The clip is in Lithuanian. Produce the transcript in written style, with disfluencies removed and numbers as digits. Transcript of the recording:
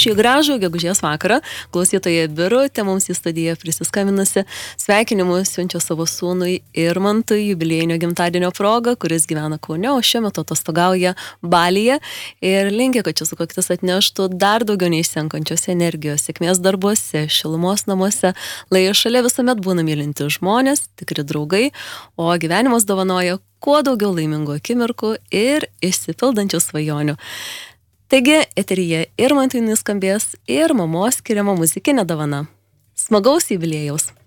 šį gražų gegužės vakarą klausytoja Birutė mums į studiją prisiskaminusi. Sveikinimus siunčia savo sūnui Irmantui jubiliejinio gimtadienio proga, kuris gyvena Kaune, o šiuo metu atostogauja Balyje ir linkia, kad šis sukaktis atneštų dar daugiau neišsenkančios energijos, sėkmės darbuose, šilumos namuose, lai šalia visuomet būna mylinti žmonės, tikri draugai, o gyvenimas dovanoja kuo daugiau laimingų akimirkų ir išsipildančių svajonių. Taigi, eteryje Irmantui nuskambės ir mamos skiriama muzikinė dovana. Smagaus jubiliejaus!